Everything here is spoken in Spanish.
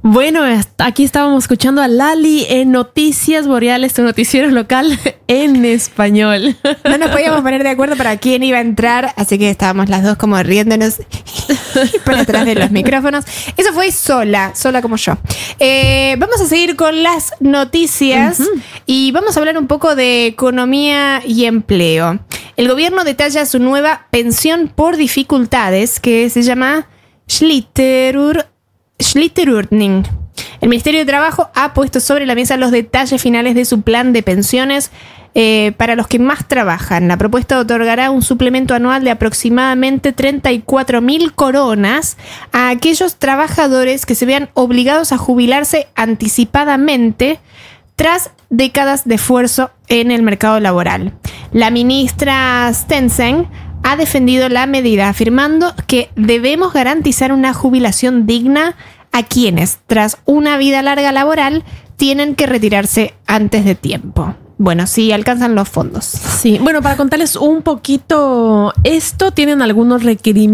Bueno, aquí estábamos escuchando a Lali en Noticias Boreales, tu noticiero local en español. No nos podíamos poner de acuerdo para quién iba a entrar, así que estábamos las dos como riéndonos por detrás de los micrófonos. Eso fue sola como yo. Vamos a seguir con las noticias y vamos a hablar un poco de economía y empleo. El gobierno detalla su nueva pensión por dificultades que se llama Schlitterurning. El Ministerio de Trabajo ha puesto sobre la mesa los detalles finales de su plan de pensiones para los que más trabajan. La propuesta otorgará un suplemento anual de aproximadamente 34.000 coronas a aquellos trabajadores que se vean obligados a jubilarse anticipadamente tras décadas de esfuerzo en el mercado laboral. La ministra Stensen ha defendido la medida, afirmando que debemos garantizar una jubilación digna a quienes, tras una vida larga laboral, tienen que retirarse antes de tiempo. Bueno, sí, alcanzan los fondos. Sí, bueno, para contarles un poquito esto, tienen algunos requerimientos